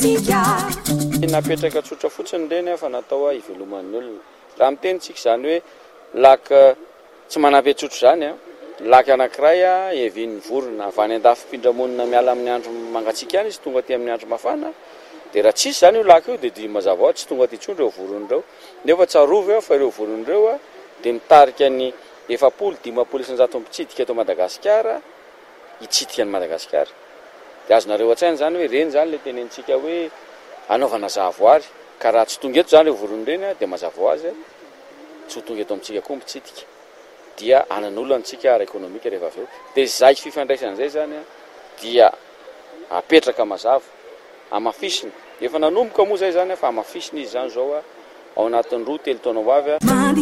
napetraka tsotra fotsiny reny fa natao iveloman'ny olona raha mitenitsika zany hoe laka tsy manampy tsotro zany laka anankiray evin'ny vorona avy any andafim-pindramonina miala amin'ny andro mangatsiaka any izy tonga aty amin'ny andro mafana dia raha tsisy zany io laka io dia dia mazava ho tsy tonga aty intsony ireo voron'ireo nefa tsarovy fa ireo voron'ireo dia mitarika ny 700-800 mpitsidika eto Madagasikara hitsidika any Madagasikara dia azonareo an-tsaina zany hoe reny zany le tenentsika hoe anaovana zahavoary ka raha tsy tonga eto zany ireo voron'ireny dia mazava ho azy tsy ho tonga eto amintsika koa mitsidika dia anan'olona antsika ara-ekonomika rehefa avy eo dia zay fifandraisan'izay zany dia apetraka mazava amafisina efa nanomboka moa zay zany fa amafisina izy zany zao ao anatin'ny 2-3 taona ho avy